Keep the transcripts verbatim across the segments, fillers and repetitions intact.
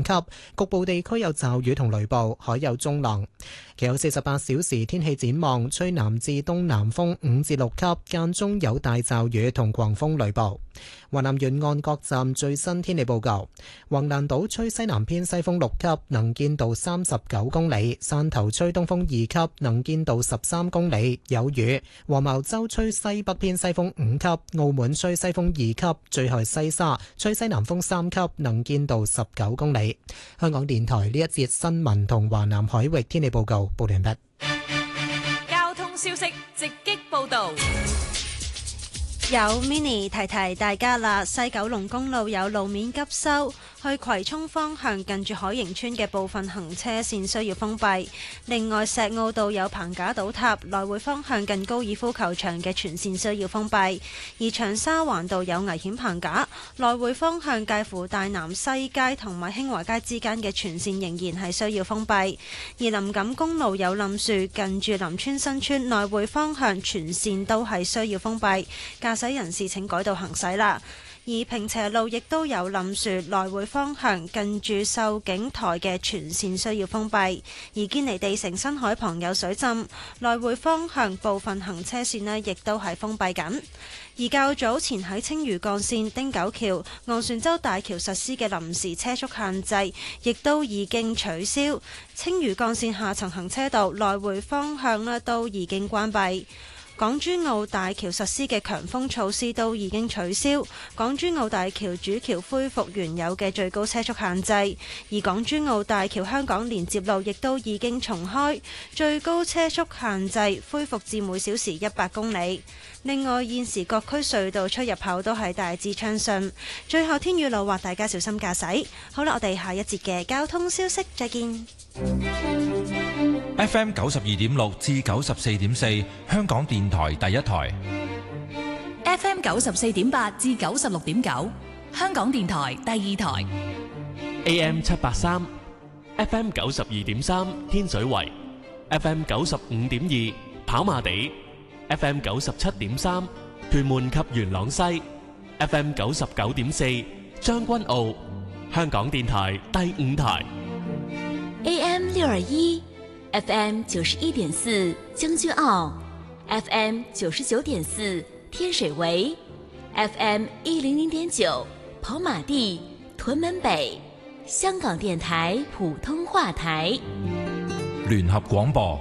級，局部地區有驟雨同雷暴，海有中浪。其後四十八小時天氣展望，吹南至東南風五至六級，間中有大驟雨同狂風雷暴。華南沿岸各站最新天氣報告：橫瀾島吹西南偏西風六級，能見度三十九公里；汕頭吹東風二級，能見度十三公里，有雨；黃茅洲吹西北偏西風五級；澳門吹西風二級，最後西沙吹西南風三級，能見度十九公里。香港電台呢一節新聞同華南海域天氣報告報完畢。 交通消息直擊報道。 有 mini 提提大家啦，西九龍公路有路面急修，去葵涌方向近住海盈村嘅部分行車線需要封閉。另外，石澳道有棚架倒塌，來回方向近高爾夫球場嘅全線需要封閉。而長沙灣道有危險棚架，來回方向介乎大南西街同埋興華街之間嘅全線仍然係需要封閉。而林錦公路有冧樹，近住林村新村來回方向全線都係需要封閉。駕駛人士請改道行駛啦。而平斜路亦都有冧樹，來回方向近住秀景台嘅全線需要封閉。而堅尼地城新海旁有水浸，來回方向部分行車線呢亦都係封閉緊。而較早前喺青嶼幹線汀九橋昂船洲大橋實施嘅臨時車速限制，亦都已經取消。青嶼幹線下層行車道來回方向呢都已經關閉。港珠澳大橋實施嘅強風措施都已經取消，港珠澳大橋主橋恢復原有嘅最高車速限制，而港珠澳大橋香港連接路亦都已經重開，最高車速限制恢復至每小時一百公里。另外，現時各區隧道出入口都係大致暢順。最後天雨路滑，大家小心駕駛。好啦，我哋下一節嘅交通消息再見。 F M 九十二點六至九十四點四，香港電台第一台。 F M 九十四點八至九十六點九，香港電台第二台。 A M 七八三，F M 九十二點三，天水圍；F M 九十五點二，跑馬地；F M 九十七點三，屯門及元朗西；F M 九十九點四，將軍澳。香港電台第五台。 A M 六二一，F M 九十一點四，將軍澳；F M 九十九點四，天水圍；F M 一零零點九，跑馬地、屯門北。香港電台普通話台。 聯合廣播。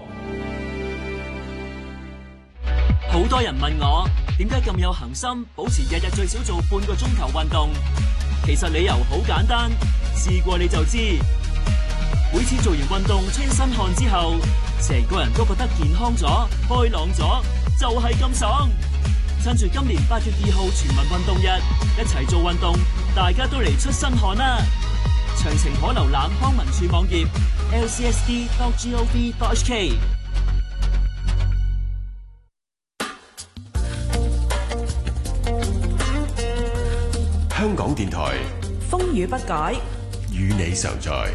好多人問我點解咁有恆心，保持日日最少做半個鐘頭運動。其實理由好簡單，試過你就知。每次做完運動出一身汗之後，成個人都覺得健康咗、開朗咗，就係咁爽。趁住今年八月二號全民運動日，一齊做運動，大家都嚟出身汗啦！詳情可瀏覽康文署網頁 l c s d dot gov dot h k。 香港電台風雨不改， 與你常在。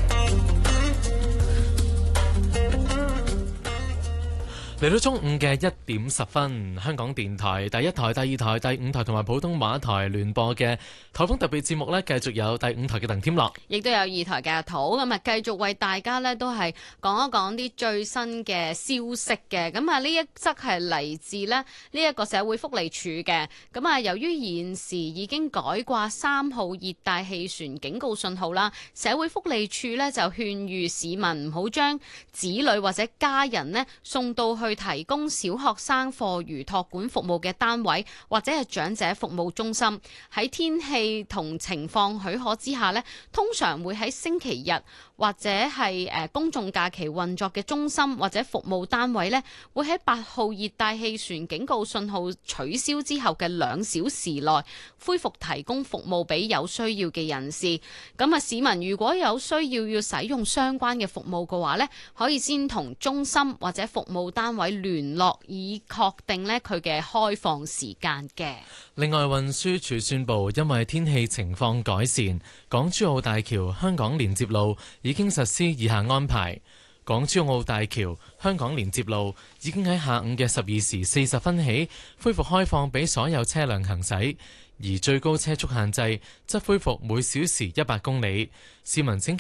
嚟到中午嘅一點十分，香港電台第一台、第二台、第五台同埋普通話台聯播嘅颱風特別節目呢，繼續有第五台嘅鄧添樂， 亦都有二台嘅阿土，咁啊繼續為大家呢都係講一講啲最新嘅消息嘅。咁啊呢一則係嚟自呢呢一個社會福利署嘅。咁啊由於現時已經改掛三號熱帶氣旋警告信號啦，社會福利署呢就勸喻市民唔好將子女或者家人呢送到去提供小學生課餘託管服務嘅單位或者係長者服務中心。喺天氣同情況許可之下呢，通常會喺星期日或者係誒公眾假期運作嘅中心或者服務單位呢，會喺八號熱帶氣旋警告信號取消之後嘅兩小時內恢復提供服務俾有需要嘅人士。咁啊，市民如果有需要要使用相關嘅服務嘅話呢，可以先同中心或者服務單位聯絡，以確定呢佢嘅開放時間嘅。 另外，運輸署宣布，因為天氣情況改善，港珠澳大橋香港連接路已經實施以下安排。港珠澳大橋香港連接路已經喺下午嘅十二時四十分起恢復開放俾所有車輛行駛，而最高車速限制則恢復每小時一百公里。市民請